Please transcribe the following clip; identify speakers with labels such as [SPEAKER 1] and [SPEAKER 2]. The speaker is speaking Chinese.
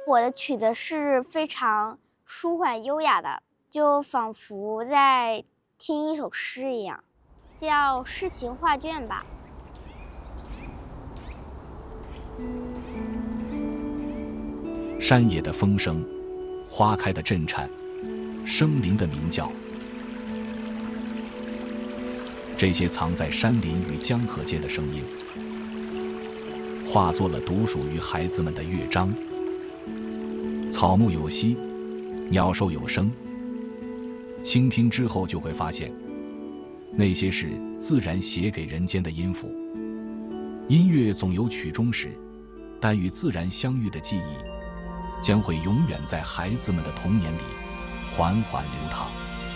[SPEAKER 1] 我的曲子是非常舒缓优雅的，就仿佛在听一首诗一样，叫《诗情画卷》吧。
[SPEAKER 2] 山野的风声，花开的震颤，生灵的鸣叫，这些藏在山林与江河间的声音，化作了独属于孩子们的乐章。草木有息，鸟兽有声，倾听之后就会发现，那些是自然写给人间的音符。音乐总有曲终时，但与自然相遇的记忆将会永远在孩子们的童年里缓缓流淌。